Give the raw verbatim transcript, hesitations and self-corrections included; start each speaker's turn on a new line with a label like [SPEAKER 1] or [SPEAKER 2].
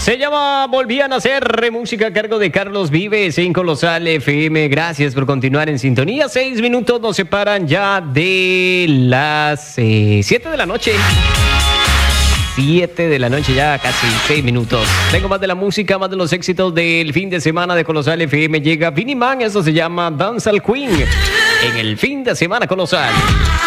[SPEAKER 1] Se llama Volví a Nacer, música a cargo de Carlos Vives en Colosal F M. Gracias por continuar en sintonía. Seis minutos nos separan ya de las eh, siete de la noche. Siete de la noche, ya casi seis minutos. Tengo más de la música, más de los éxitos del fin de semana de Colosal F M. Llega Vinnie Man, eso se llama Dance al Queen en el fin de semana Colosal.